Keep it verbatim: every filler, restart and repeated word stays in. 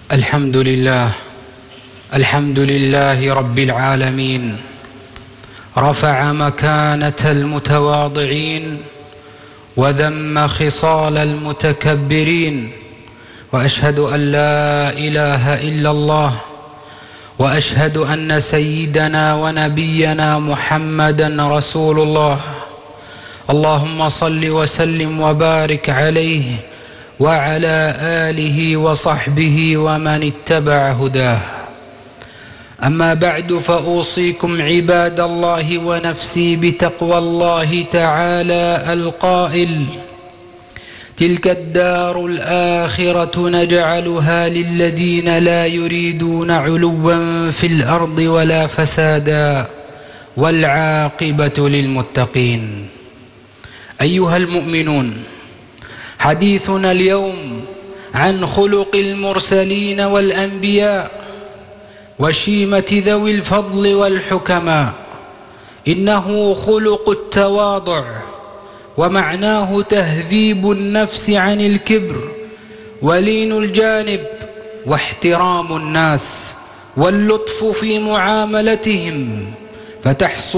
الحمد لله الحمد لله رب العالمين، رفع مكانة المتواضعين وذم خصال المتكبرين، وأشهد أن لا إله إلا الله، وأشهد أن سيدنا ونبينا محمدا رسول الله. اللهم صل وسلم وبارك عليه وعلى آله وصحبه ومن اتبع هداه. أما بعد، فأوصيكم عباد الله ونفسي بتقوى الله تعالى القائل: تلك الدار الآخرة نجعلها للذين لا يريدون علوا في الأرض ولا فسادا والعاقبة للمتقين. أيها المؤمنون، حديثنا اليوم عن خلق المرسلين والأنبياء وشيمة ذوي الفضل والحكماء. إنه خلق التواضع، ومعناه تهذيب النفس عن الكبر، ولين الجانب، واحترام الناس، واللطف في معاملتهم، فتحصل